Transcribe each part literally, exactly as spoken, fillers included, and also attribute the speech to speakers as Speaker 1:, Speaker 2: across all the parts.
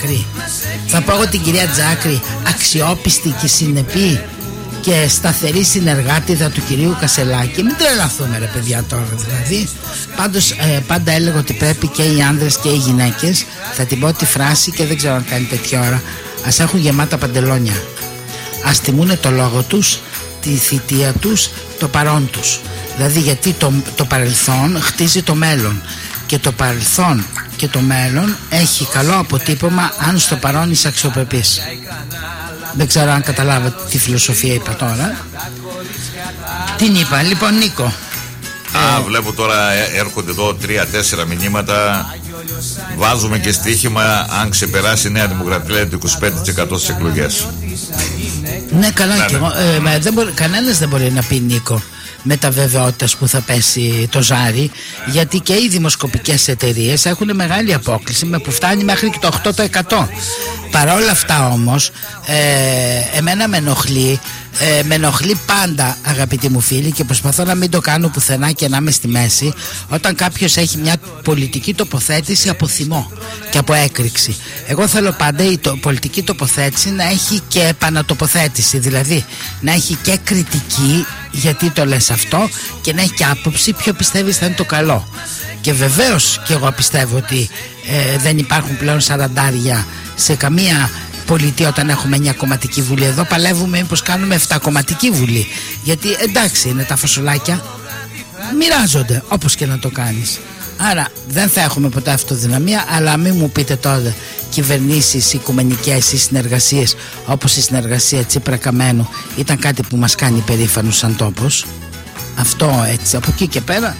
Speaker 1: Τζάκρη. Θα πω εγώ την κυρία Τζάκρη αξιόπιστη και συνεπή και σταθερή συνεργάτηδα του κυρίου Κασελάκη. Μην τρελαθούμε ρε παιδιά τώρα δηλαδή. Πάντως ε, πάντα έλεγα ότι πρέπει και οι άνδρες και οι γυναίκες, θα την πω τη φράση και δεν ξέρω αν κάνει τέτοια ώρα, ας έχουν γεμάτα παντελόνια. Ας τιμούνε το λόγο τους, τη θητεία τους, το παρόν τους. Δηλαδή γιατί το, το παρελθόν χτίζει το μέλλον, και το παρελθόν και το μέλλον έχει καλό αποτύπωμα αν στο παρόν είσαι αξιοπρεπής. Δεν ξέρω αν καταλάβατε τι φιλοσοφία είπα τώρα. Την είπα λοιπόν, Νίκο.
Speaker 2: Α, ε... βλέπω τώρα έρχονται εδώ τρία-τέσσερα μηνύματα. Βάζουμε και στοίχημα αν ξεπεράσει η Νέα Δημοκρατία το είκοσι πέντε τοις εκατό στις εκλογές.
Speaker 1: Ναι, καλά,
Speaker 2: ναι,
Speaker 1: και εγώ, ε, μα δεν μπορεί, κανένας δεν μπορεί να πει, Νίκο, με τα βεβαιότητας που θα πέσει το ζάρι, γιατί και οι δημοσκοπικές εταιρείες έχουν μεγάλη απόκληση με που φτάνει μέχρι και το οκτώ τοις εκατό. Παρ' όλα αυτά όμως ε, εμένα με ενοχλεί ε, με ενοχλεί πάντα, αγαπητοί μου φίλοι, και προσπαθώ να μην το κάνω πουθενά και να είμαι στη μέση, όταν κάποιος έχει μια πολιτική τοποθέτηση από θυμό και από έκρηξη. Εγώ θέλω πάντα η το, πολιτική τοποθέτηση να έχει και επανατοποθέτηση, δηλαδή να έχει και κριτική, γιατί το λες αυτό, και να έχει και άποψη ποιο πιστεύεις θα είναι το καλό. Και βεβαίως και εγώ πιστεύω ότι ε, δεν υπάρχουν πλέον σαραντάρια σε καμία πολιτεία όταν έχουμε μια κομματική βουλή. Εδώ παλεύουμε μήπως κάνουμε επτακομματική βουλή, γιατί εντάξει είναι τα φασολάκια, μοιράζονται όπως και να το κάνεις. Άρα δεν θα έχουμε ποτέ αυτοδυναμία, αλλά μην μου πείτε τώρα κυβερνήσεις οικουμενικές ή συνεργασίες όπως η συνεργασία Τσίπρα Καμένου ήταν κάτι που μας κάνει περήφανος σαν τόπος. Αυτό έτσι, από εκεί και πέρα.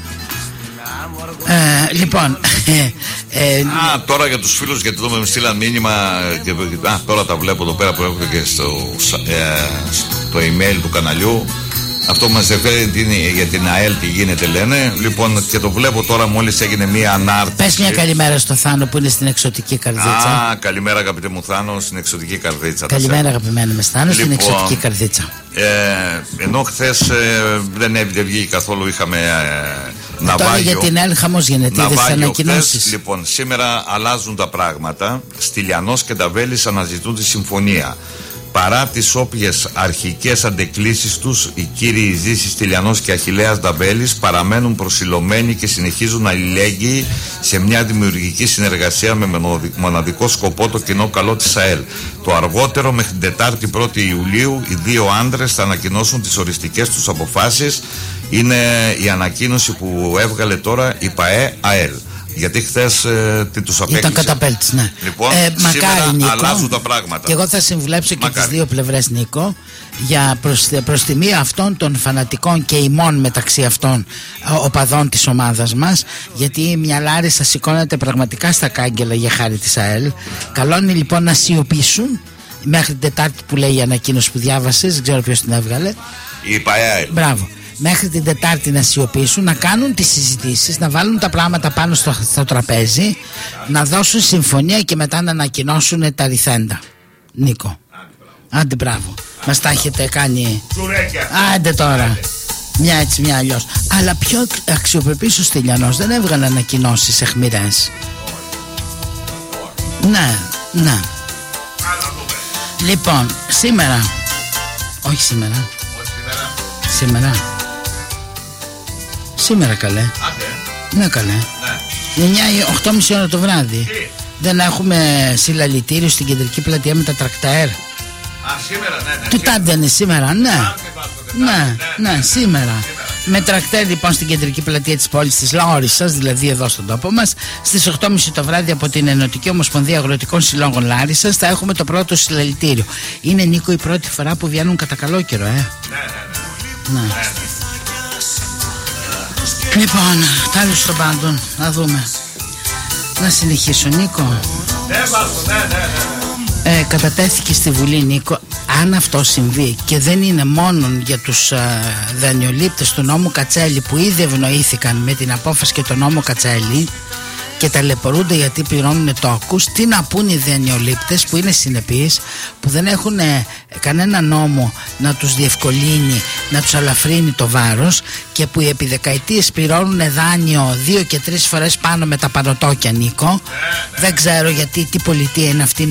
Speaker 1: Ε, λοιπόν ε, ε,
Speaker 2: Α, τώρα για τους φίλους, γιατί εδώ με στείλαν μήνυμα και, α, τώρα τα βλέπω εδώ πέρα που έχω και στο, ε, στο email του καναλιού. Αυτό μας ενδιαφέρει για την ΑΕΛ, τι γίνεται λένε. Λοιπόν, και το βλέπω τώρα, μόλις έγινε μία ανάρτηση.
Speaker 1: Πες μια καλημέρα στο Θάνο που είναι στην εξωτική καρδίτσα.
Speaker 2: Α, καλημέρα αγαπητέ μου Θάνο, στην εξωτική καρδίτσα.
Speaker 1: Καλημέρα αγαπημένο με Θάνο, λοιπόν, στην εξωτική καρδίτσα.
Speaker 2: ε, Ενώ χθες ε, δεν βγήκε καθόλου, είχαμε ε, ναυάγιο.
Speaker 1: Τώρα για την ΑΕΛ χαμός γίνεται, είδες τις ανακοινώσεις.
Speaker 2: Λοιπόν, σήμερα αλλάζουν τα πράγματα. Στυλιανός και Νταβέλης αναζητούν τη συμφωνία. Παρά τις όποιες αρχικές αντεκκλήσεις τους, οι κύριοι Ζήσης Στυλιανός και Αχιλλέας Νταβέλης παραμένουν προσιλωμένοι και συνεχίζουν αλληλέγγυοι σε μια δημιουργική συνεργασία με μοναδικό σκοπό το κοινό καλό της ΑΕΛ. Το αργότερο μέχρι την Τετάρτη πρώτη Ιουλίου οι δύο άντρες θα ανακοινώσουν τις οριστικές τους αποφάσεις. Είναι η ανακοίνωση που έβγαλε τώρα η ΠΑΕ-ΑΕΛ. Γιατί χθες ε, τι τους απέκτησε.
Speaker 1: Ήταν καταπέλτης, ναι.
Speaker 2: Λοιπόν,
Speaker 1: ε, μακάρι, Νίκο,
Speaker 2: αλλάζουν τα πράγματα.
Speaker 1: Και εγώ θα συμβουλέψω και
Speaker 2: Μακάρι.
Speaker 1: τις δύο πλευρές, Νίκο, για προς, προς τιμή αυτών των φανατικών και ημών μεταξύ αυτών οπαδών της ομάδας μας, γιατί η μυαλάρισα σηκώνεται πραγματικά στα κάγκελα για χάρη της ΑΕΛ. Καλό είναι λοιπόν να σιωπήσουν μέχρι την Τετάρτη που λέει η ανακοίνωση που διάβασες, δεν ξέρω ποιος την έβγαλε.
Speaker 2: Η ΠΑΕ.
Speaker 1: Μπράβο. Μέχρι την Τετάρτη να σιωπήσουν, να κάνουν τις συζητήσεις, να βάλουν τα πράγματα πάνω στο, στο τραπέζι, να δώσουν συμφωνία και μετά να ανακοινώσουν τα ρηθέντα. Νίκο, άντε μπράβο. Μας τα έχετε κάνει. Άντε τώρα. Μια έτσι, μια αλλιώς. Αλλά πιο αξιοπρεπής ο Στυλιανός δεν έβγαλε ανακοινώσεις αιχμηρές. Ναι, ναι. Λοιπόν, σήμερα. Όχι σήμερα. Σήμερα. Σήμερα καλέ.
Speaker 2: Άντε.
Speaker 1: Ναι καλέ. Ναι. εννιά ή οκτώ και μισή ώρα το βράδυ. Τι? Δεν έχουμε συλλαλητήριο στην κεντρική πλατεία με τα τρακταέρ.
Speaker 2: Α, σήμερα, ναι, ναι.
Speaker 1: Του τάντε είναι σήμερα, ναι. Ναι, ναι, σήμερα. Με τρακτέρ λοιπόν στην κεντρική πλατεία της πόλης της Λάρισσας, δηλαδή εδώ στον τόπο μας, στις οκτώ και μισή το βράδυ από την Ενωτική Ομοσπονδία Αγροτικών Συλλόγων Λάρισσας θα έχουμε το πρώτο συλλαλητήριο. Είναι, Νίκο, η πρώτη φορά που βγαίνουν κατά καλό καιρό, ε. Ναι, ναι, ναι. ναι. Λοιπόν, τέλος των πάντων, να δούμε. Να συνεχίσω, Νίκο.
Speaker 2: Ναι, ναι, ναι, ναι.
Speaker 1: Ε, κατατέθηκε στη Βουλή, Νίκο, αν αυτό συμβεί και δεν είναι μόνο για τους ε, δανειολήπτες του νόμου Κατσέλη που ήδη ευνοήθηκαν με την απόφαση και τον νόμο Κατσέλη και ταλαιπωρούνται γιατί πληρώνουν τόκους, τι να πούν οι δανειολήπτες που είναι συνεπείς, που δεν έχουν ε, κανένα νόμο να τους διευκολύνει, να τους αλαφρύνει το βάρος και που επί δεκαετίες πληρώνουν δάνειο δύο και τρεις φορές πάνω με τα πανωτόκια, Νίκο. Δεν ξέρω γιατί, τι πολιτεία είναι αυτή